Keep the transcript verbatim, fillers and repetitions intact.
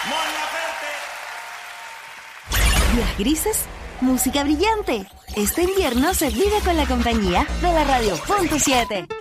Días grises, música brillante. Este invierno se vive con la compañía de la Radio Punto siete.